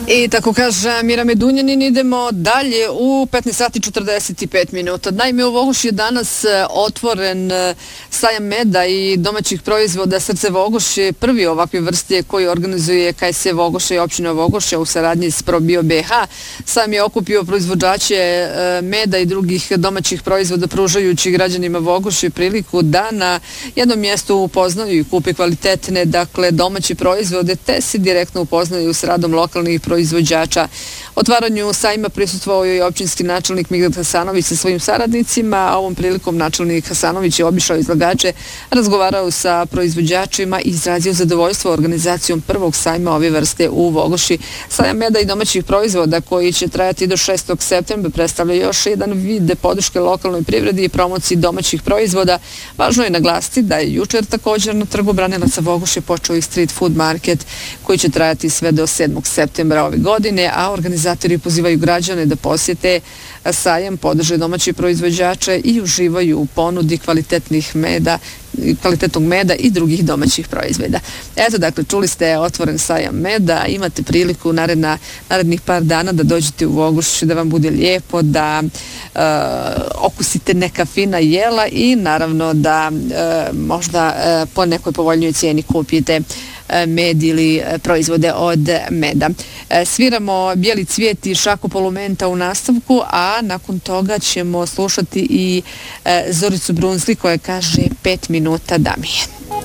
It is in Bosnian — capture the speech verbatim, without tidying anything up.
I tako kaže Mira Medunjanin, idemo dalje u petnaest sati četrdeset pet minuta. Naime, u Vogoši je danas otvoren sajam meda i domaćih proizvoda. Srce Vogoše, prvi ovakve vrste koji organizuje K S E Vogoše i općina Vogoše u saradnji s ProBio B H. Sajam je okupio proizvođače meda i drugih domaćih proizvoda, pružajući građanima Vogoše priliku da na jednom mjestu upoznaju i kupe kvalitetne, dakle, domaće proizvode, te se direktno upoznaju s radom lokalnih proizvođača. Otvaranju sajma prisustvovao je i općinski načelnik Migdal Hasanović sa svojim saradnicima, a ovom prilikom načelnik Hasanović je obišao izlagače, razgovarao sa proizvođačima i izrazio zadovoljstvo organizacijom prvog sajma ove vrste u Vogoši. Sajam meda i domaćih proizvoda koji će trajati do šestog septembra predstavlja još jedan vid podrške lokalnoj privredi i promociji domaćih proizvoda. Važno je naglasiti da je jučer također na trgu Branilaca Vogoše počeo i street food market koji će trajati sve do sedmog septembra ove godine, a organizatori pozivaju građane da posjete sajam, podrže domaći proizvođače i uživaju u ponudi kvalitetnih meda, kvalitetnog meda i drugih domaćih proizvoda. Eto, dakle, čuli ste otvoren sajam meda, imate priliku naredna, narednih par dana da dođete u Vogoš, da vam bude lijepo, da uh, okusite neka fina jela i naravno da uh, možda uh, po nekoj povoljnoj cijeni kupite med ili proizvode od meda. Sviramo Bijeli cvijet i Šako Polumenta u nastavku, a nakon toga ćemo slušati i Zoricu Brunzli koja kaže pet minuta da mi je.